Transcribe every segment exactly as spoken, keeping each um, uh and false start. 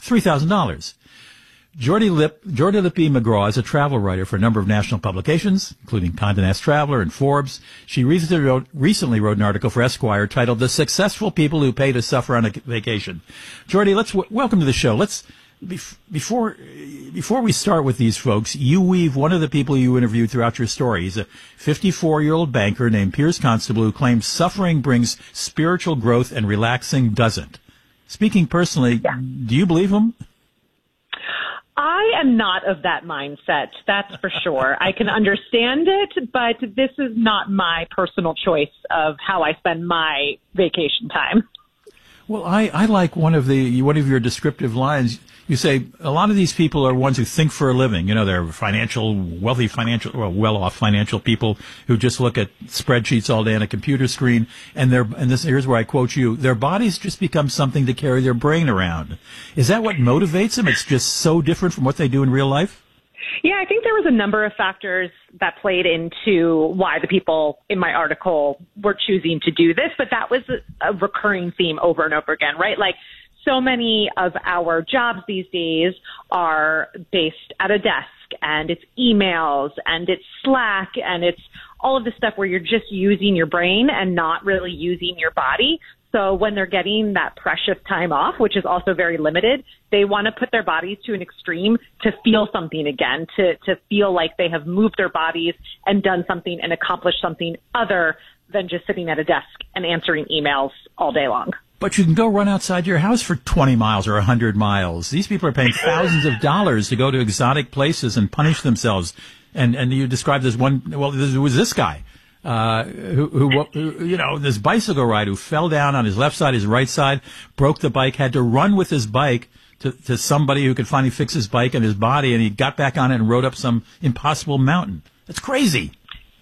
three thousand dollars. Jordy Lip, Jordy Lippy McGraw is a travel writer for a number of national publications, including Condé Nast Traveler and Forbes. She recently wrote, recently wrote an article for Esquire titled "The Successful People Who Pay to Suffer on a Vacation." Jordy, let's w- welcome to the show. Let's bef- before before we start with these folks, you weave one of the people you interviewed throughout your story. He's a fifty-four-year-old banker named Piers Constable who claims suffering brings spiritual growth and relaxing doesn't. Speaking personally, yeah. Do you believe him? I am not of that mindset, that's for sure. I can understand it, but this is not my personal choice of how I spend my vacation time. Well, I, I like one of the one of your descriptive lines. You say a lot of these people are ones who think for a living. You know, they're financial, wealthy financial, well, well-off financial people who just look at spreadsheets all day on a computer screen. And they're, and this, here's where I quote you, their bodies just become something to carry their brain around. Is that what motivates them? It's just so different from what they do in real life? Yeah, I think there was a number of factors that played into why the people in my article were choosing to do this, but that was a, a recurring theme over and over again, right? Like, so many of our jobs these days are based at a desk, and it's emails, and it's Slack, and it's all of this stuff where you're just using your brain and not really using your body. So when they're getting that precious time off, which is also very limited, they want to put their bodies to an extreme to feel something again, to, to feel like they have moved their bodies and done something and accomplished something other than just sitting at a desk and answering emails all day long. But you can go run outside your house for twenty miles or one hundred miles. These people are paying thousands of dollars to go to exotic places and punish themselves. And and you described this one, well, there was this guy, uh, who, who, who, you know, this bicycle ride who fell down on his left side, his right side, broke the bike, had to run with his bike to, to somebody who could finally fix his bike and his body, and he got back on it and rode up some impossible mountain. That's crazy.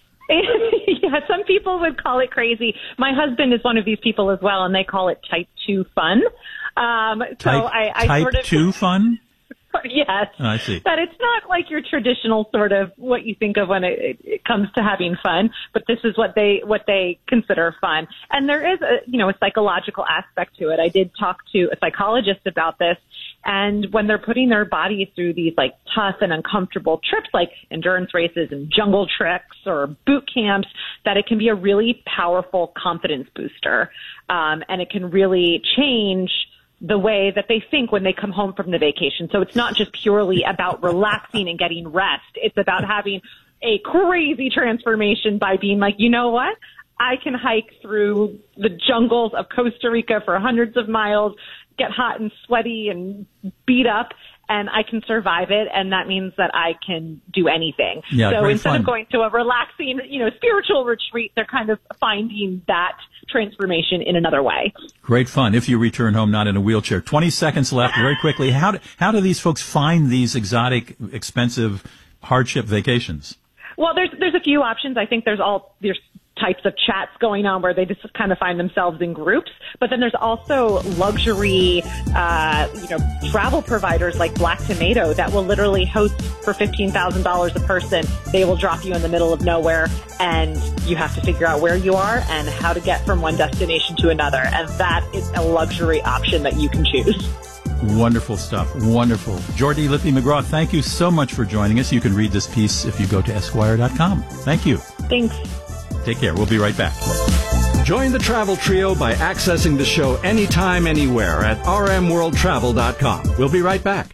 Yeah, some people would call it crazy. My husband is one of these people as well, and they call it type two fun. Um, so type, I, I type sort of, two fun? Yes. Oh, I see. But it's not like your traditional sort of what you think of when it, it comes to having fun, but this is what they what they consider fun. And there is a, you know, a psychological aspect to it. I did talk to a psychologist about this, and when they're putting their bodies through these like tough and uncomfortable trips like endurance races and jungle treks or boot camps, that it can be a really powerful confidence booster. Um, and it can really change the way that they think when they come home from the vacation. So it's not just purely about relaxing and getting rest. It's about having a crazy transformation by being like, you know what? I can hike through the jungles of Costa Rica for hundreds of miles, get hot and sweaty and beat up, and I can survive it, and that means that I can do anything. Yeah, so instead fun. of going to a relaxing, you know, spiritual retreat, they're kind of finding that transformation in another way. Great fun if you return home not in a wheelchair. twenty seconds left, very quickly. How do, how do these folks find these exotic, expensive hardship vacations? Well, there's there's a few options. I think there's all there's types of chats going on where they just kind of find themselves in groups. But then there's also luxury, uh, you know, travel providers like Black Tomato that will literally host for fifteen thousand dollars a person. They will drop you in the middle of nowhere, and you have to figure out where you are and how to get from one destination to another. And that is a luxury option that you can choose. Wonderful stuff. Wonderful. Jordy Lippy McGraw, thank you so much for joining us. You can read this piece if you go to esquire dot com. Thank you. Thanks. Take care. We'll be right back. Join the Travel Trio by accessing the show anytime, anywhere at r m world travel dot com. We'll be right back.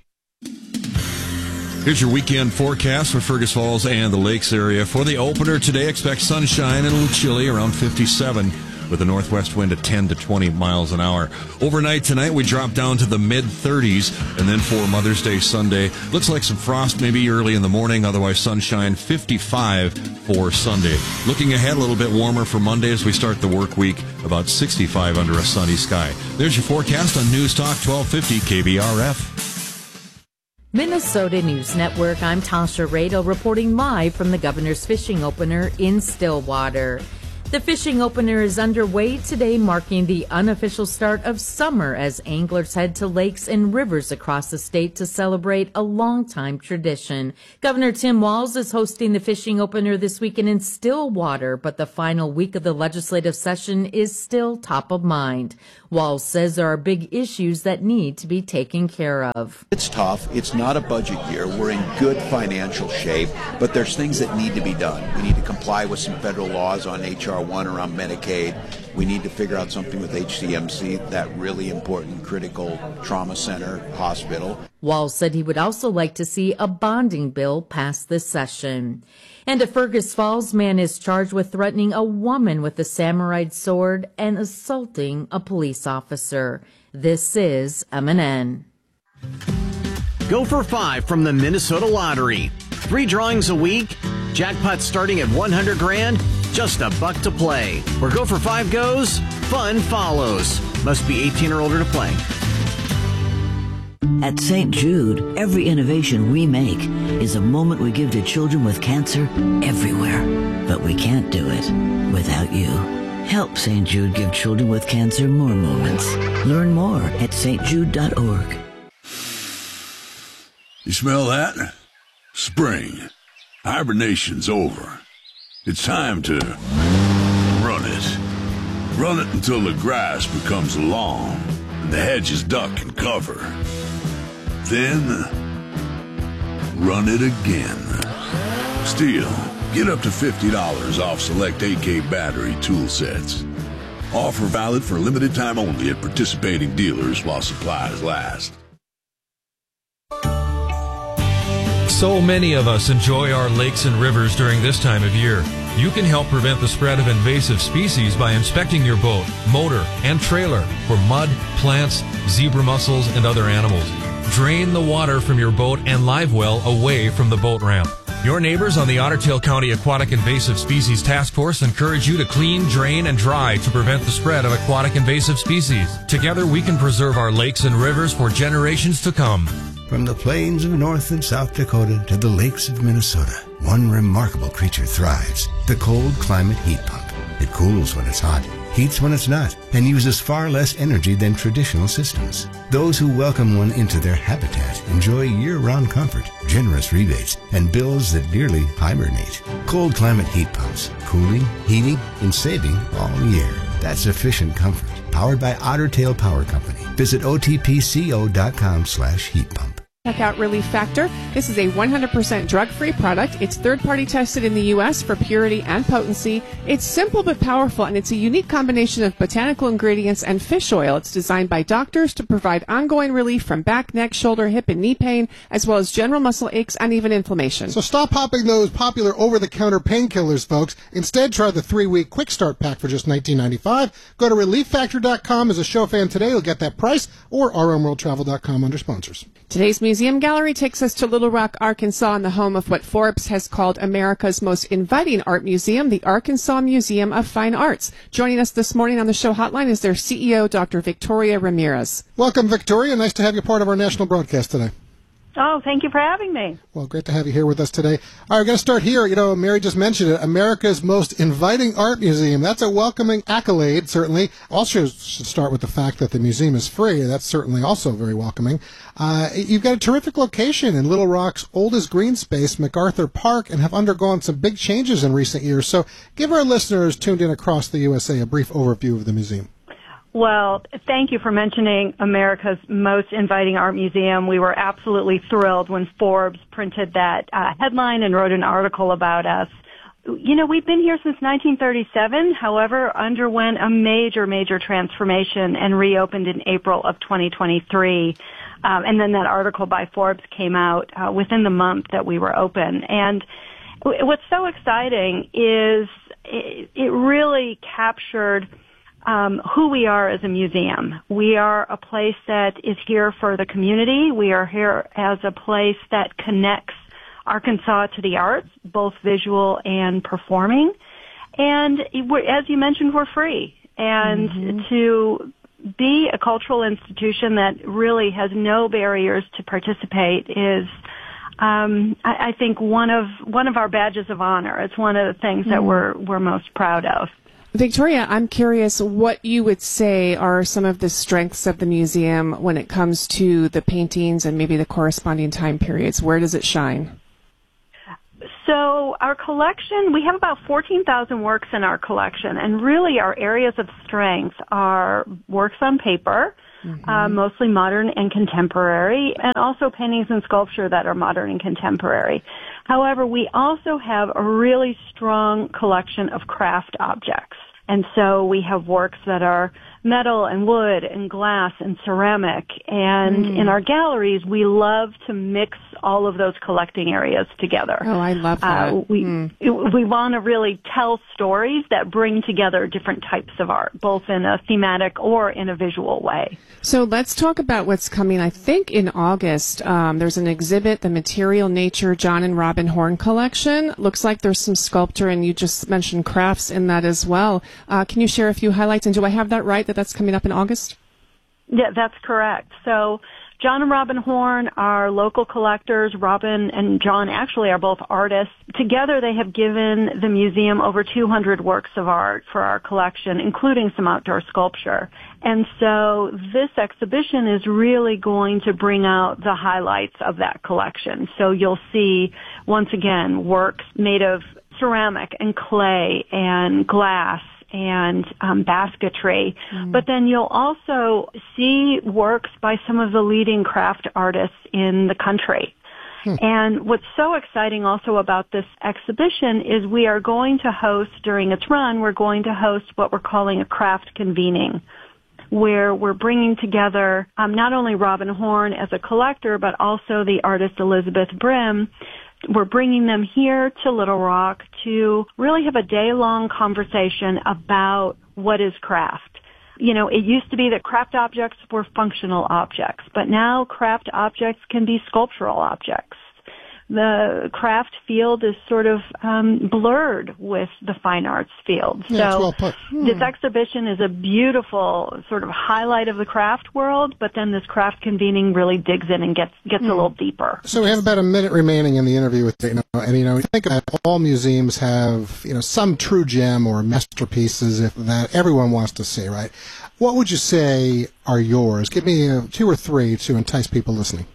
Here's your weekend forecast for Fergus Falls and the Lakes area. For the opener today, expect sunshine and a little chilly, around fifty-seven, with a northwest wind at ten to twenty miles an hour. Overnight tonight, we drop down to the mid thirties, and then for Mother's Day Sunday, looks like some frost maybe early in the morning, otherwise sunshine, fifty-five for Sunday. Looking ahead, a little bit warmer for Monday as we start the work week, about sixty-five under a sunny sky. There's your forecast on News Talk twelve fifty K B R F. Minnesota News Network, I'm Tasha Radel reporting live from the Governor's Fishing Opener in Stillwater. The fishing opener is underway today, marking the unofficial start of summer as anglers head to lakes and rivers across the state to celebrate a longtime tradition. Governor Tim Walz is hosting the fishing opener this weekend in Stillwater, but the final week of the legislative session is still top of mind. Walls says there are big issues that need to be taken care of. It's tough. It's not a budget year. We're in good financial shape, but there's things that need to be done. We need to comply with some federal laws on H R one around Medicaid. We need to figure out something with H C M C, that really important critical trauma center hospital. Walls said he would also like to see a bonding bill passed this session. And a Fergus Falls man is charged with threatening a woman with a samurai sword and assaulting a police officer. This is M N N. Go for five from the Minnesota Lottery. Three drawings a week. Jackpot starting at one hundred grand. Just a buck to play. Where Go for Five goes, fun follows. Must be eighteen or older to play. At Saint Jude, every innovation we make is a moment we give to children with cancer everywhere. But we can't do it without you. Help Saint Jude give children with cancer more moments. Learn more at s t jude dot org. You smell that? Spring. Hibernation's over. It's time to run it. Run it until the grass becomes long and the hedges duck and cover. Then, run it again. Stihl, get up to fifty dollars off select A K battery tool sets. Offer valid for limited time only at participating dealers while supplies last. So many of us enjoy our lakes and rivers during this time of year. You can help prevent the spread of invasive species by inspecting your boat, motor, and trailer for mud, plants, zebra mussels, and other animals. Drain the water from your boat and live well away from the boat ramp. Your neighbors on the Otter Tail County Aquatic Invasive Species Task Force encourage you to clean, drain, and dry to prevent the spread of aquatic invasive species. Together, we can preserve our lakes and rivers for generations to come. From the plains of North and South Dakota to the lakes of Minnesota, one remarkable creature thrives, the cold climate heat pump. It cools when it's hot, heats when it's not, and uses far less energy than traditional systems. Those who welcome one into their habitat enjoy year-round comfort, generous rebates, and bills that nearly hibernate. Cold climate heat pumps, cooling, heating, and saving all year. That's efficient comfort. Powered by Otter Tail Power Company. Visit O T P C O dot com slash heat pump. Check out Relief Factor. This is a one hundred percent drug-free product. It's third-party tested in the U S for purity and potency. It's simple but powerful, and it's a unique combination of botanical ingredients and fish oil. It's designed by doctors to provide ongoing relief from back, neck, shoulder, hip, and knee pain, as well as general muscle aches and even inflammation. So stop popping those popular over-the-counter painkillers, folks. Instead, try the three-week Quick Start Pack for just nineteen ninety-five dollars. Go to relief factor dot com as a show fan today. You'll get that price, or r m world travel dot com under sponsors. Today's Museum Gallery takes us to Little Rock, Arkansas, and the home of what Forbes has called America's most inviting art museum, the Arkansas Museum of Fine Arts. Joining us this morning on the show hotline is their C E O, Doctor Victoria Ramirez. Welcome, Victoria. Nice to have you part of our national broadcast today. Oh, thank you for having me. Well, great to have you here with us today. All right, we're going to start here. You know, Mary just mentioned it, America's most inviting art museum. That's a welcoming accolade, certainly. Also should start with the fact that the museum is free. That's certainly also very welcoming. Uh, you've got a terrific location in Little Rock's oldest green space, MacArthur Park, and have undergone some big changes in recent years. So give our listeners tuned in across the U S A a brief overview of the museum. Well, thank you for mentioning America's most inviting art museum. We were absolutely thrilled when Forbes printed that uh, headline and wrote an article about us. You know, we've been here since nineteen thirty-seven, however, underwent a major, major transformation and reopened in April of twenty twenty-three. Um, and then that article by Forbes came out uh, within the month that we were open. And w- what's so exciting is it, it really captured Um, who we are as a museum. We are a place that is here for the community. We are here as a place that connects Arkansas to the arts, both visual and performing. And we're, as you mentioned, we're free. And mm-hmm. to be a cultural institution that really has no barriers to participate is, um, I, I think, one of one of our badges of honor. It's one of the things mm-hmm. that we're we're most proud of. Victoria, I'm curious what you would say are some of the strengths of the museum when it comes to the paintings and maybe the corresponding time periods. Where does it shine? So our collection, we have about fourteen thousand works in our collection, and really our areas of strength are works on paper, mm-hmm. uh, mostly modern and contemporary, and also paintings and sculpture that are modern and contemporary. However, we also have a really strong collection of craft objects. And so we have works that are metal and wood and glass and ceramic. And mm. in our galleries, we love to mix all of those collecting areas together. Oh, I love that. Uh, we mm. we want to really tell stories that bring together different types of art, both in a thematic or in a visual way. So let's talk about what's coming. I think in August, um, there's an exhibit, the Material Nature John and Robin Horn Collection. Looks like there's some sculpture, and you just mentioned crafts in that as well. Uh, can you share a few highlights? And do I have that right, that that's coming up in August? Yeah, that's correct. So John and Robin Horn are local collectors. Robin and John actually are both artists. Together they have given the museum over two hundred works of art for our collection, including some outdoor sculpture. And so this exhibition is really going to bring out the highlights of that collection. So you'll see, once again, works made of ceramic and clay and glass and um, basketry. Mm. But then you'll also see works by some of the leading craft artists in the country. Hmm. And what's so exciting also about this exhibition is we are going to host, during its run, we're going to host what we're calling a craft convening, where we're bringing together um, not only Robin Horn as a collector, but also the artist Elizabeth Brim. We're bringing them here to Little Rock to really have a day-long conversation about what is craft. You know, it used to be that craft objects were functional objects, but now craft objects can be sculptural objects. The craft field is sort of um, blurred with the fine arts field. Yeah, so it's well put. Hmm. This exhibition is a beautiful sort of highlight of the craft world, but then this craft convening really digs in and gets gets hmm. a little deeper. So we have about a minute remaining in the interview with Dana, and you know, think about all museums have you know some true gem or masterpieces if that everyone wants to see, right? What would you say are yours? Give me uh, two or three to entice people listening.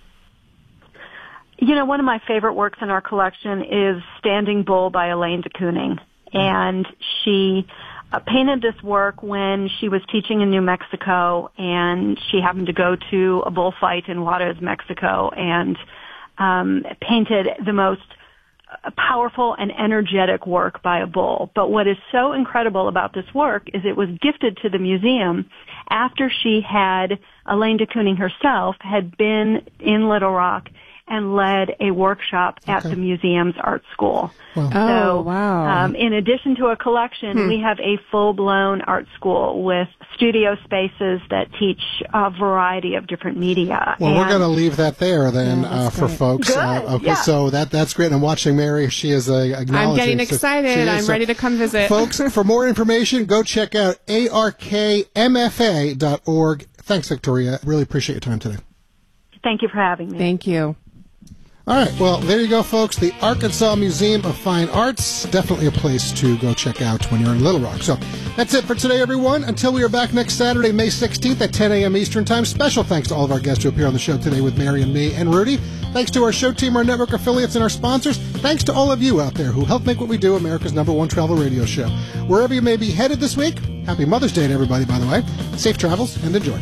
You know, one of my favorite works in our collection is Standing Bull by Elaine de Kooning. And she uh, painted this work when she was teaching in New Mexico, and she happened to go to a bullfight in Juarez, Mexico, and um, painted the most powerful and energetic work by a bull. But what is so incredible about this work is it was gifted to the museum after she had, Elaine de Kooning herself, had been in Little Rock and led a workshop at okay. the museum's art school. Wow. So, oh, wow. Um, in addition to a collection, hmm. we have a full-blown art school with studio spaces that teach a variety of different media. Well, and we're going to leave that there then yeah, uh, for folks. Good. Uh, okay, yeah. so that that's great. And watching Mary, she is uh, acknowledging. I'm getting excited. So I'm so, ready to come visit. Folks, for more information, go check out A R K M F A dot org. Thanks, Victoria. Really appreciate your time today. Thank you for having me. Thank you. All right, well, there you go, folks. The Arkansas Museum of Fine Arts, definitely a place to go check out when you're in Little Rock. So that's it for today, everyone. Until we are back next Saturday, May sixteenth at ten a.m. Eastern Time. Special thanks to all of our guests who appear on the show today with Mary and me and Rudy. Thanks to our show team, our network affiliates, and our sponsors. Thanks to all of you out there who help make what we do America's number one travel radio show. Wherever you may be headed this week, happy Mother's Day to everybody, by the way. Safe travels and enjoy.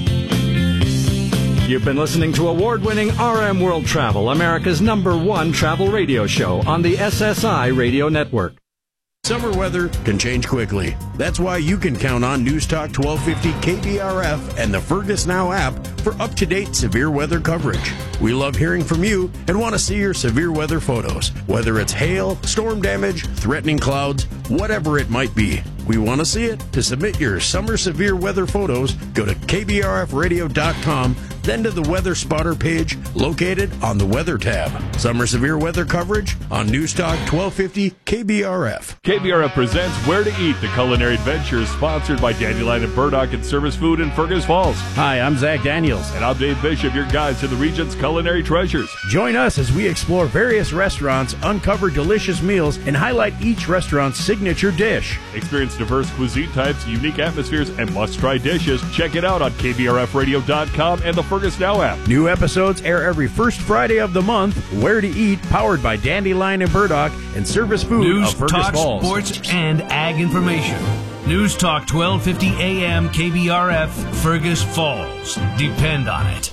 You've been listening to award-winning R M World Travel, America's number one travel radio show on the S S I Radio Network. Summer weather can change quickly. That's why you can count on News Talk twelve fifty K B R F and the Fergus Now app for up-to-date severe weather coverage. We love hearing from you and want to see your severe weather photos, whether it's hail, storm damage, threatening clouds, whatever it might be. We want to see it. To submit your summer severe weather photos, go to K B R F radio dot com, then to the Weather Spotter page located on the Weather tab. Summer severe weather coverage on News Talk twelve fifty K B R F. K B R F presents Where to Eat, the culinary adventure, sponsored by Dandelion and Burdock and Service Food in Fergus Falls. Hi, I'm Zach Daniels. And I'm Dave Bishop, your guides to the region's culinary treasures. Join us as we explore various restaurants, uncover delicious meals, and highlight each restaurant's signature dish. Experience diverse cuisine types, unique atmospheres, and must-try dishes. Check it out on K B R F radio dot com and the Fergus Fergus Now app. New episodes air every first Friday of the month. Where to Eat, powered by Dandelion and Burdock, and Service Food News, of Fergus talk, Falls. sports, and ag information. News Talk twelve fifty A M K B R F, Fergus Falls. Depend on it.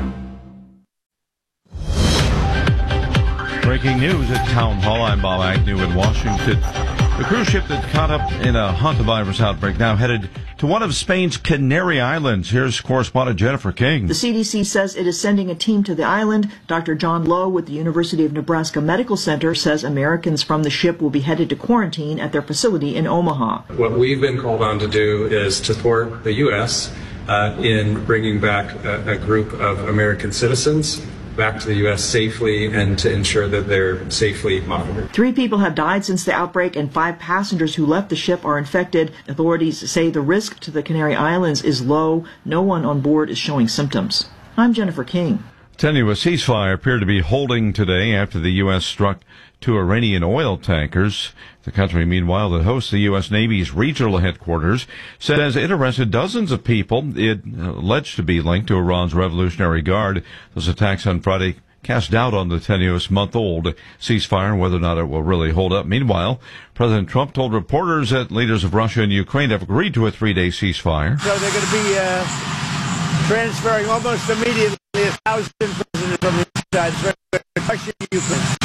Breaking news at Town Hall. I'm Bob Agnew in Washington. The cruise ship that caught up in a hantavirus outbreak now headed to one of Spain's Canary Islands. Here's correspondent Jennifer King. The C D C says it is sending a team to the island. Doctor John Lowe with the University of Nebraska Medical Center says Americans from the ship will be headed to quarantine at their facility in Omaha. What we've been called on to do is support the U S uh, in bringing back a, a group of American citizens back to the U S safely and to ensure that they're safely monitored. Three people have died since the outbreak and five passengers who left the ship are infected. Authorities say the risk to the Canary Islands is low. No one on board is showing symptoms. I'm Jennifer King. Tenuous ceasefire appeared to be holding today after the U S struck two Iranian oil tankers. The country, meanwhile, that hosts the U S Navy's regional headquarters, says it arrested dozens of people it alleged to be linked to Iran's Revolutionary Guard. Those attacks on Friday cast doubt on the tenuous month-old ceasefire and whether or not it will really hold up. Meanwhile, President Trump told reporters that leaders of Russia and Ukraine have agreed to a three-day ceasefire. So they're going to be uh, transferring almost immediately a thousand prisoners from the inside. So Russia and Ukraine.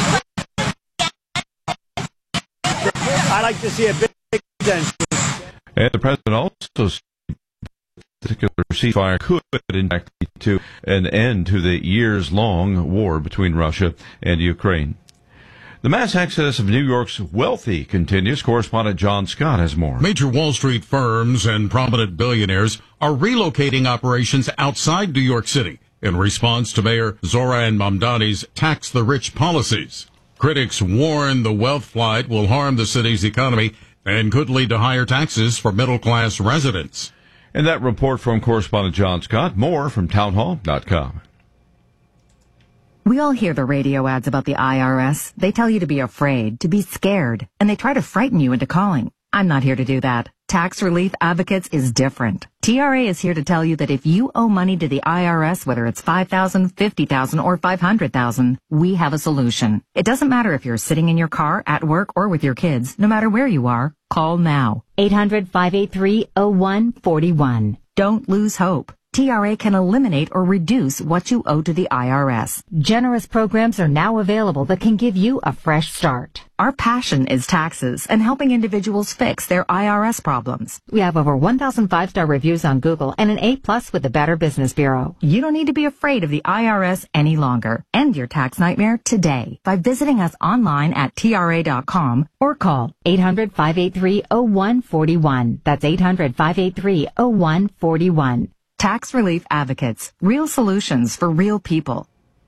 I like to see a big extension. And the president also said the particular ceasefire could in fact lead to an end to the years-long war between Russia and Ukraine. The mass exodus of New York's wealthy continues. Correspondent John Scott has more. Major Wall Street firms and prominent billionaires are relocating operations outside New York City in response to Mayor Zoran Mamdani's tax-the-rich policies. Critics warn the wealth flight will harm the city's economy and could lead to higher taxes for middle-class residents. And that report from correspondent John Scott. More from townhall dot com. We all hear the radio ads about the I R S. They tell you to be afraid, to be scared, and they try to frighten you into calling. I'm not here to do that. Tax Relief Advocates is different. T R A is here to tell you that if you owe money to the I R S, whether it's five thousand dollars, fifty thousand dollars, or five hundred thousand dollars, we have a solution. It doesn't matter if you're sitting in your car, at work, or with your kids. No matter where you are, call now. eight hundred, five eight three, oh one four one. Don't lose hope. T R A can eliminate or reduce what you owe to the I R S. Generous programs are now available that can give you a fresh start. Our passion is taxes and helping individuals fix their I R S problems. We have over one thousand five-star reviews on Google and an A plus with the Better Business Bureau. You don't need to be afraid of the I R S any longer. End your tax nightmare today by visiting us online at T R A dot com or call eight hundred, five eight three, oh one four one. That's eight hundred, five eight three, oh one four one. Tax Relief Advocates. Real solutions for real people.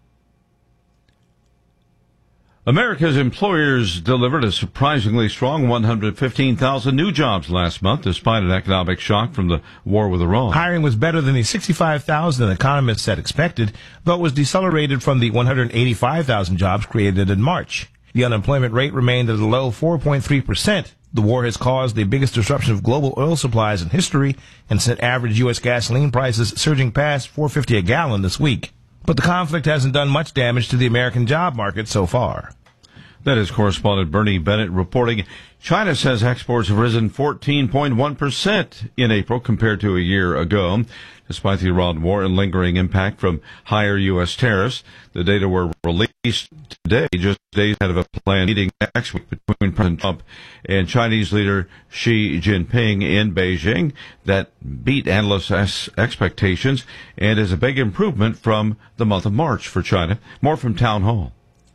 America's employers delivered a surprisingly strong one hundred fifteen thousand new jobs last month, despite an economic shock from the war with Iran. Hiring was better than the sixty-five thousand economists had expected, but was decelerated from the one hundred eighty-five thousand jobs created in March. The unemployment rate remained at a low four point three percent. The war has caused the biggest disruption of global oil supplies in history and sent average U S gasoline prices surging past four dollars and fifty cents a gallon this week. But the conflict hasn't done much damage to the American job market so far. That is correspondent Bernie Bennett reporting. China says exports have risen fourteen point one percent in April compared to a year ago, despite the Iran war and lingering impact from higher U S tariffs. The data were released today, just days ahead of a planned meeting next week between President Trump and Chinese leader Xi Jinping in Beijing that beat analysts' expectations and is a big improvement from the month of March for China. More from Town Hall.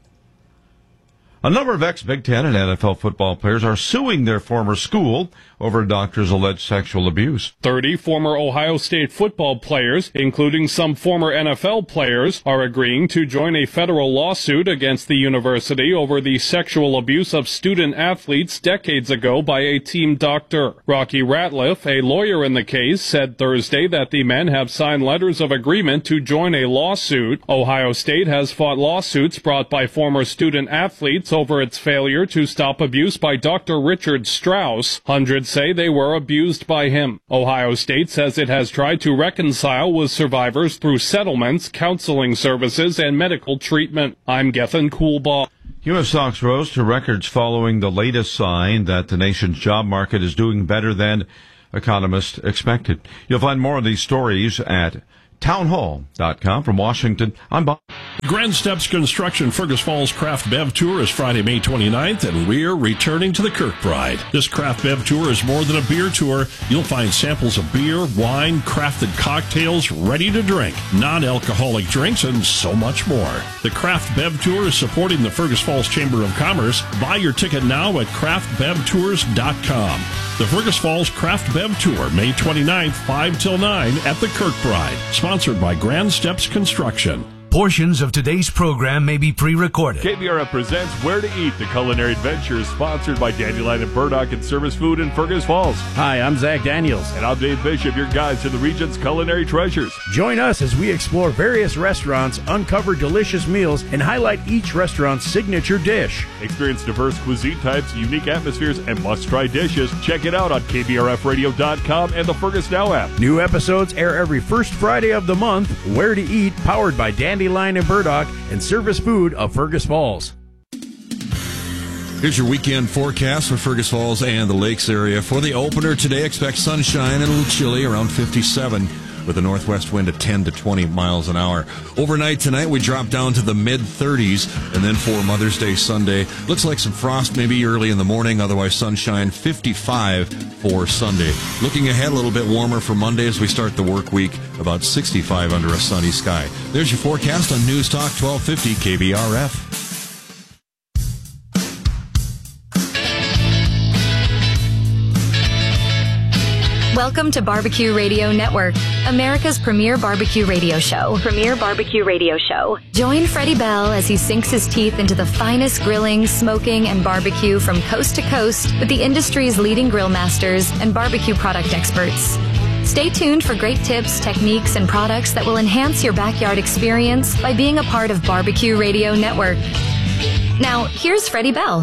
A number of ex-Big Ten and N F L football players are suing their former school over a doctor's alleged sexual abuse. thirty former Ohio State football players, including some former N F L players, are agreeing to join a federal lawsuit against the university over the sexual abuse of student athletes decades ago by a team doctor. Rocky Ratliff, a lawyer in the case, said Thursday that the men have signed letters of agreement to join a lawsuit. Ohio State has fought lawsuits brought by former student athletes States over its failure to stop abuse by Doctor Richard Strauss. Hundreds say they were abused by him. Ohio State says it has tried to reconcile with survivors through settlements, counseling services, and medical treatment. I'm Gethin Coolbaugh. U S stocks rose to records following the latest sign that the nation's job market is doing better than economists expected. You'll find more of these stories at townhall dot com. From Washington, I'm Bob. Grand Steps Construction Fergus Falls Craft Bev Tour is Friday, May twenty-ninth, and we're returning to the Kirkbride. This Craft Bev Tour is more than a beer tour. You'll find samples of beer, wine, crafted cocktails, ready to drink, non-alcoholic drinks, and so much more. The Craft Bev Tour is supporting the Fergus Falls Chamber of Commerce. Buy your ticket now at craft bev tours dot com. The Fergus Falls Craft Bev Tour, May twenty-ninth, five till nine at the Kirkbride. Sponsored by Grand Steps Construction. Portions of today's program may be pre-recorded. K B R F presents Where to Eat, the culinary adventure, sponsored by Dandelion and Burdock and Service Food in Fergus Falls. Hi, I'm Zach Daniels. And I'm Dave Bishop, your guide to the region's culinary treasures. Join us as we explore various restaurants, uncover delicious meals, and highlight each restaurant's signature dish. Experience diverse cuisine types, unique atmospheres, and must-try dishes. Check it out on K B R F radio dot com and the Fergus Now app. New episodes air every first Friday of the month. Where to Eat, powered by Dandelion and Burdock and Service Food of Fergus Falls. Here's your weekend forecast for Fergus Falls and the Lakes area. For the opener today, expect sunshine and a little chilly, around fifty-seven, with a northwest wind of ten to twenty miles an hour. Overnight tonight, we drop down to the mid thirties, and then for Mother's Day Sunday, looks like some frost maybe early in the morning, otherwise sunshine, fifty-five for Sunday. Looking ahead, a little bit warmer for Monday as we start the work week, about sixty-five under a sunny sky. There's your forecast on News Talk twelve fifty K B R F. Welcome to Barbecue Radio Network, America's premier barbecue radio show. Premier barbecue radio show. Join Freddie Bell as he sinks his teeth into the finest grilling, smoking, and barbecue from coast to coast with the industry's leading grill masters and barbecue product experts. Stay tuned for great tips, techniques, and products that will enhance your backyard experience by being a part of Barbecue Radio Network. Now, here's Freddie Bell.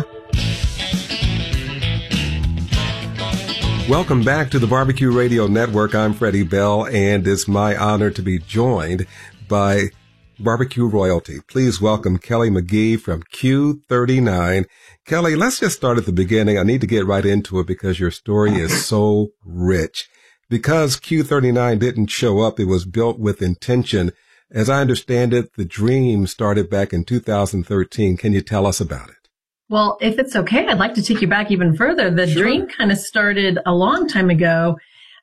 Welcome back to the Barbecue Radio Network. I'm Freddie Bell, and it's my honor to be joined by barbecue royalty. Please welcome Kelly McGee from Q thirty-nine. Kelly, let's just start at the beginning. I need to get right into it because your story is so rich. Because Q thirty-nine didn't show up, it was built with intention. As I understand it, the dream started back in two thousand thirteen. Can you tell us about it? Well, if it's okay, I'd like to take you back even further. The sure. dream kind of started a long time ago.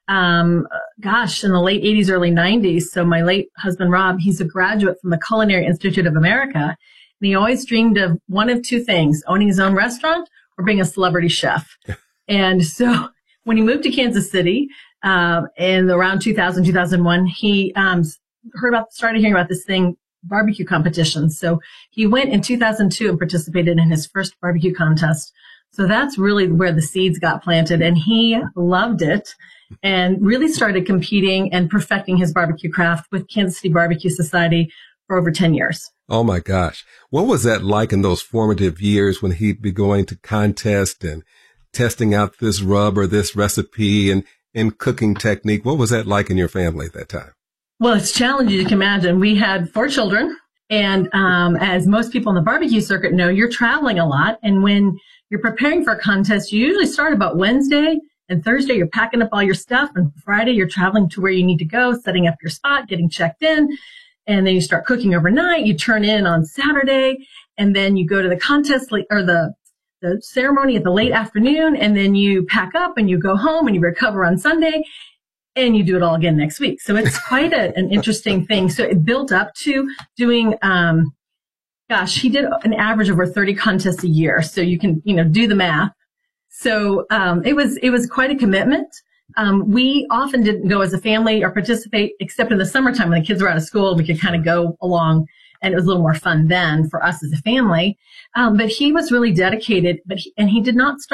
Um, gosh, in the late eighties, early nineties. So my late husband, Rob, he's a graduate from the Culinary Institute of America. And he always dreamed of one of two things, owning his own restaurant or being a celebrity chef. And so when he moved to Kansas City, uh, in around two thousand, two thousand one, he, um, heard about, started hearing about this thing, barbecue competitions. So he went in two thousand two and participated in his first barbecue contest. So that's really where the seeds got planted, and he loved it and really started competing and perfecting his barbecue craft with Kansas City Barbecue Society for over ten years. Oh my gosh. What was that like in those formative years when he'd be going to contests and testing out this rub or this recipe and, and cooking technique? What was that like in your family at that time? Well, it's challenging, you can imagine. We had four children, and um, as most people in the barbecue circuit know, you're traveling a lot. And when you're preparing for a contest, you usually start about Wednesday, and Thursday you're packing up all your stuff, and Friday you're traveling to where you need to go, setting up your spot, getting checked in, and then you start cooking overnight. You turn in on Saturday, and then you go to the contest late, or the the ceremony at the late afternoon, and then you pack up and you go home and you recover on Sunday. And you do it all again next week. So it's quite a, an interesting thing. So it built up to doing, um, gosh, he did an average of over thirty contests a year. So you can, you know, do the math. So, um, it was, it was quite a commitment. Um, we often didn't go as a family or participate except in the summertime when the kids were out of school. We could kind of go along, and it was a little more fun then for us as a family. Um, but he was really dedicated, but he, and he did not start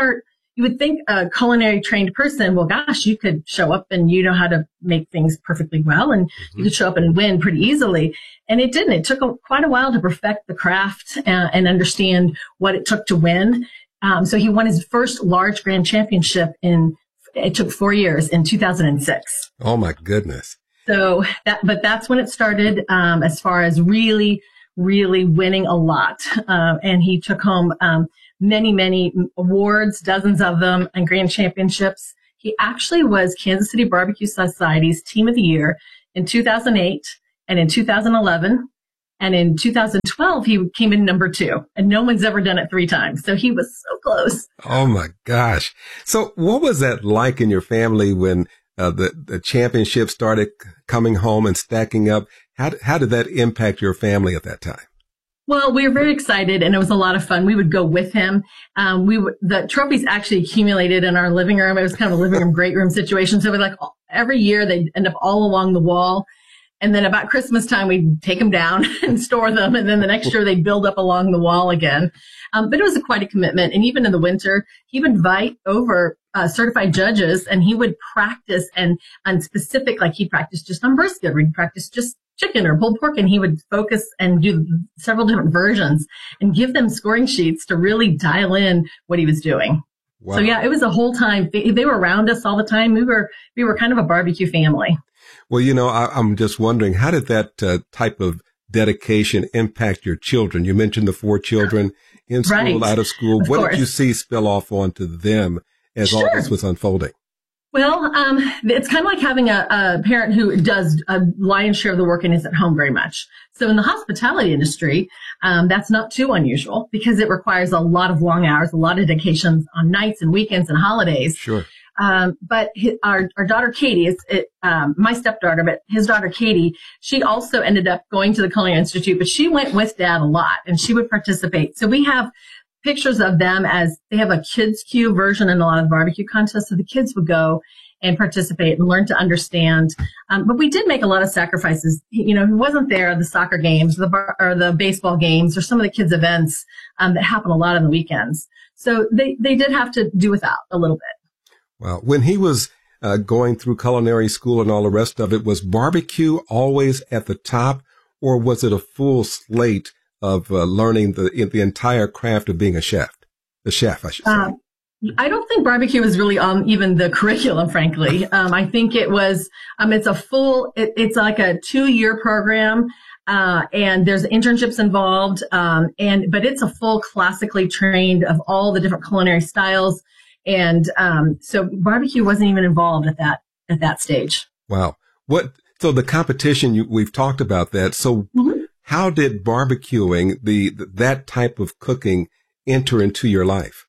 you would think a culinary trained person, well, gosh, you could show up and you know how to make things perfectly well, and mm-hmm. you could show up and win pretty easily. And it didn't. It took a, quite a while to perfect the craft uh, and understand what it took to win. Um, so he won his first large grand championship in, it took four years, in two thousand six. Oh my goodness. So that, but that's when it started, um, as far as really, really winning a lot. Uh, and he took home, um, many, many awards, dozens of them, and grand championships. He actually was Kansas City Barbecue Society's Team of the Year in two thousand eight and in two thousand eleven. And in two thousand twelve, he came in number two, and no one's ever done it three times. So he was so close. Oh my gosh. So what was that like in your family when uh, the, the championship started coming home and stacking up? How, how did that impact your family at that time? Well, we were very excited, and it was a lot of fun. We would go with him. Um, we w- the trophies actually accumulated in our living room. It was kind of a living room, great room situation. So we like every year they'd end up all along the wall. And then about Christmas time, we'd take them down and store them. And then the next year they'd build up along the wall again. Um, but it was a, quite a commitment. And even in the winter, he would invite over uh, certified judges, and he would practice and on specific, like he practiced just on brisket, or he'd practice just chicken or pulled pork, and he would focus and do several different versions and give them scoring sheets to really dial in what he was doing. Wow. So yeah, it was a whole time. They, they were around us all the time. We were, we were kind of a barbecue family. Well, you know, I, I'm just wondering, how did that uh, type of dedication impact your children? You mentioned the four children in school, right. out of school. Of what course. Did you see spill off onto them as sure. all this was unfolding? Well, um, it's kind of like having a, a parent who does a lion's share of the work and isn't home very much. So in the hospitality industry, um, that's not too unusual because it requires a lot of long hours, a lot of dedications on nights and weekends and holidays. Sure. Um, but his, our, our daughter Katie, it's it, um, my stepdaughter, but his daughter Katie, she also ended up going to the Culinary Institute, but she went with Dad a lot and she would participate. So we have pictures of them as they have a kids queue version in a lot of the barbecue contests. So the kids would go and participate and learn to understand. Um, but we did make a lot of sacrifices. You know, he wasn't there at the soccer games, the bar, or the baseball games, or some of the kids' events um, that happen a lot on the weekends. So they, they did have to do without a little bit. Well, when he was uh, going through culinary school and all the rest of it, was barbecue always at the top, or was it a full slate of uh, learning the the entire craft of being a chef? The chef, I should say. Um, I don't think barbecue was really on even the curriculum, frankly. Um, I think it was, um, it's a full, it, it's like a two-year program, uh, and there's internships involved, um, and, but it's a full classically trained of all the different culinary styles. And, um, so barbecue wasn't even involved at that, at that stage. Wow. What, so the competition, you, we've talked about that. So mm-hmm. how did barbecuing, the, that type of cooking enter into your life?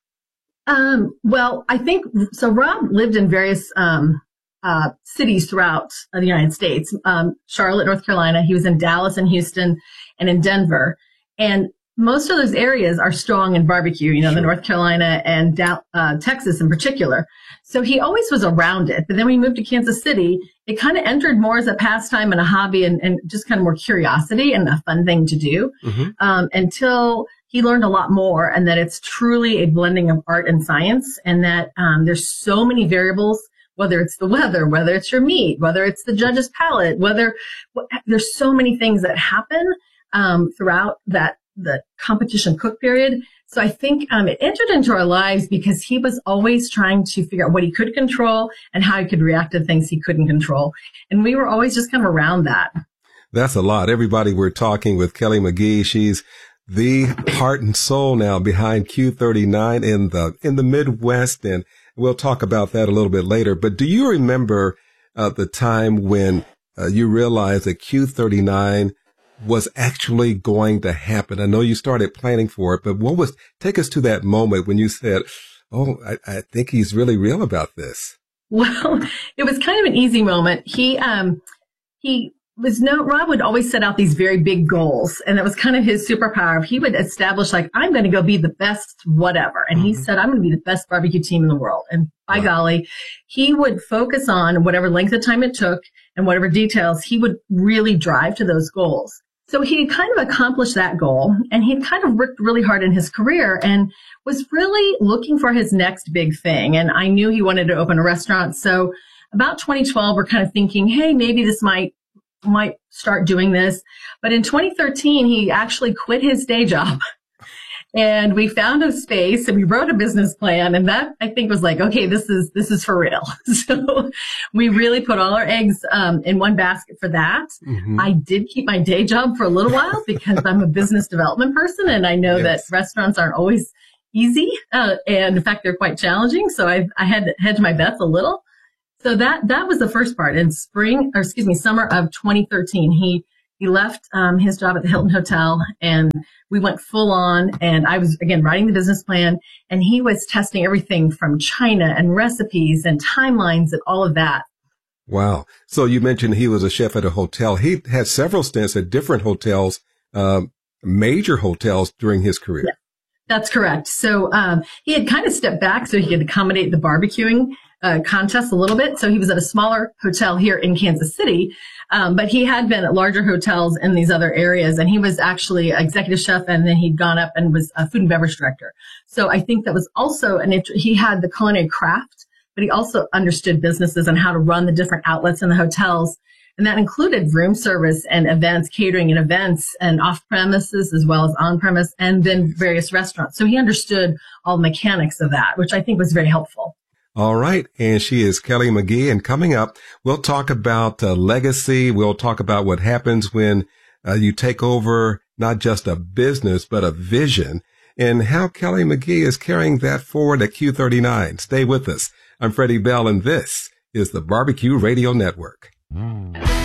Um, well, I think, so Rob lived in various, um, uh, cities throughout the United States. Um, Charlotte, North Carolina. He was in Dallas and Houston and in Denver. And most of those areas are strong in barbecue, you know, sure. the North Carolina and uh, Texas in particular. So he always was around it. But then when he moved to Kansas City, it kind of entered more as a pastime and a hobby and, and just kind of more curiosity and a fun thing to do mm-hmm. um, until he learned a lot more, and that it's truly a blending of art and science, and that um, there's so many variables, whether it's the weather, whether it's your meat, whether it's the judge's palate, whether there's so many things that happen um, throughout that the competition cook period. So I think um, it entered into our lives because he was always trying to figure out what he could control and how he could react to things he couldn't control. And we were always just kind of around that. That's a lot. Everybody, we're talking with Kelly McGee. She's the heart and soul now behind Q thirty-nine in the in the Midwest. And we'll talk about that a little bit later. But do you remember uh, the time when uh, you realized that Q thirty-nine was actually going to happen? I know you started planning for it, but what was, take us to that moment when you said, oh, I, I think he's really real about this. Well, it was kind of an easy moment. He, um, he was no, Rob would always set out these very big goals, and it was kind of his superpower. He would establish, like, I'm going to go be the best whatever. And mm-hmm. he said, I'm going to be the best barbecue team in the world. And by wow. golly, he would focus on whatever length of time it took and whatever details, he would really drive to those goals. So he kind of accomplished that goal, and he'd kind of worked really hard in his career and was really looking for his next big thing. And I knew he wanted to open a restaurant. So about twenty twelve, we're kind of thinking, hey, maybe this might might start doing this. But in twenty thirteen, he actually quit his day job. And we found a space and we wrote a business plan. And that, I think, was like, okay, this is, this is for real. So we really put all our eggs um, in one basket for that. Mm-hmm. I did keep my day job for a little while because I'm a business development person. And I know yes. that restaurants aren't always easy. Uh, and in fact, they're quite challenging. So I, I had to hedge my bets a little. So that, that was the first part. In spring, or excuse me, summer of twenty thirteen, he, he left um, his job at the Hilton Hotel, and we went full on. And I was, again, writing the business plan, and he was testing everything from China and recipes and timelines and all of that. Wow. So you mentioned he was a chef at a hotel. He had several stints at different hotels, um, major hotels during his career. Yeah, that's correct. So um, he had kind of stepped back so he could accommodate the barbecuing uh, contest a little bit. So he was at a smaller hotel here in Kansas City. Um, but he had been at larger hotels in these other areas, and he was actually executive chef, and then he'd gone up and was a food and beverage director. So I think that was also an int- he had the culinary craft, but he also understood businesses and how to run the different outlets in the hotels. And that included room service and events, catering and events, and off premises as well as on premise, and then various restaurants. So he understood all the mechanics of that, which I think was very helpful. All right. And she is Kelly McGee. And coming up, we'll talk about uh, legacy. We'll talk about what happens when uh, you take over not just a business, but a vision, and how Kelly McGee is carrying that forward at Q thirty-nine. Stay with us. I'm Freddie Bell, and this is the Barbecue Radio Network. Mm.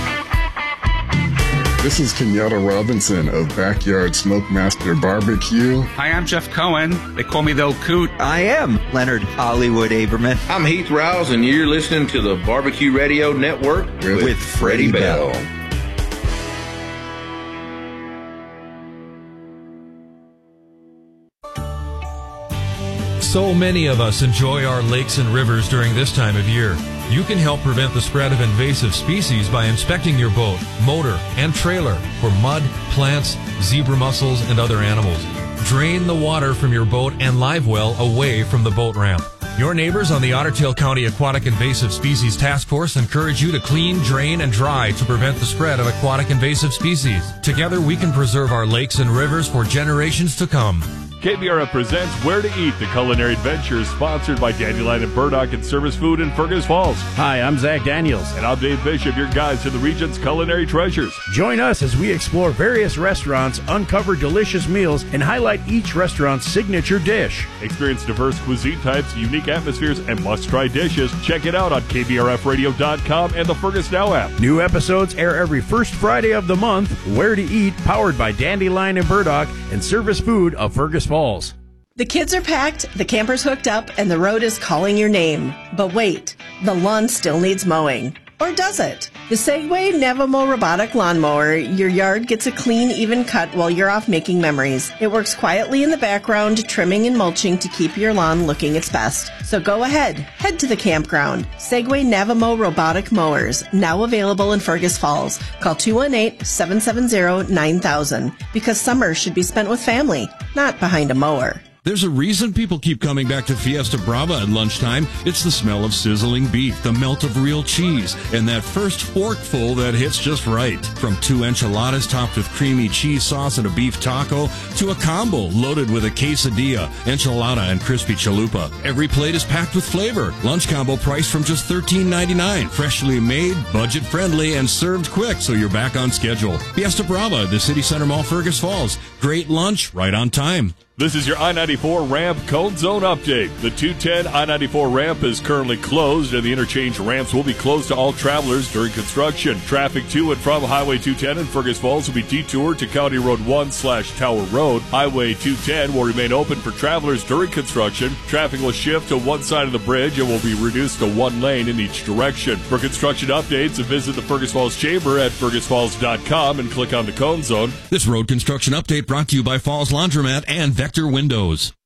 This is Kenyatta Robinson of Backyard Smokemaster Barbecue. Hi, I'm Jeff Cohen. They call me the Old Coot. I am Leonard Hollywood Aberman. I'm Heath Rouse, and you're listening to the Barbecue Radio Network with, with Freddie Bell. Bell. So many of us enjoy our lakes and rivers during this time of year. You can help prevent the spread of invasive species by inspecting your boat, motor, and trailer for mud, plants, zebra mussels, and other animals. Drain the water from your boat and live well away from the boat ramp. Your neighbors on the Otter Tail County Aquatic Invasive Species Task Force encourage you to clean, drain, and dry to prevent the spread of aquatic invasive species. Together, we can preserve our lakes and rivers for generations to come. K B R F presents Where to Eat, the culinary adventure, sponsored by Dandelion and Burdock and Service Food in Fergus Falls. Hi, I'm Zach Daniels. And I'm Dave Bishop, your guide to the region's culinary treasures. Join us as we explore various restaurants, uncover delicious meals, and highlight each restaurant's signature dish. Experience diverse cuisine types, unique atmospheres, and must-try dishes. Check it out on K B R F radio dot com and the Fergus Now app. New episodes air every first Friday of the month. Where to Eat, powered by Dandelion and Burdock and Service Food of Fergus Falls. The kids are packed, the camper's hooked up, and the road is calling your name. But wait, the lawn still needs mowing. Or does it? The Segway Navamo robotic lawnmower, your yard gets a clean, even cut while you're off making memories. It works quietly in the background, trimming and mulching to keep your lawn looking its best. So go ahead, head to the campground. Segway Navamo robotic mowers, now available in Fergus Falls. Call two one eight, seven seven zero, nine thousand, because summer should be spent with family, not behind a mower. There's a reason people keep coming back to Fiesta Brava at lunchtime. It's the smell of sizzling beef, the melt of real cheese, and that first forkful that hits just right. From two enchiladas topped with creamy cheese sauce and a beef taco, to a combo loaded with a quesadilla, enchilada, and crispy chalupa. Every plate is packed with flavor. Lunch combo priced from just thirteen ninety-nine. Freshly made, budget-friendly, and served quick, so you're back on schedule. Fiesta Brava, the City Center Mall, Fergus Falls. Great lunch, right on time. This is your I ninety-four ramp cone zone update. The two ten I ninety-four ramp is currently closed, and the interchange ramps will be closed to all travelers during construction. Traffic to and from Highway two ten in Fergus Falls will be detoured to County Road one slash Tower Road. Highway two ten will remain open for travelers during construction. Traffic will shift to one side of the bridge and will be reduced to one lane in each direction. For construction updates, visit the Fergus Falls Chamber at fergus falls dot com and click on the cone zone. This road construction update brought to you by Falls Laundromat and Vector Windows.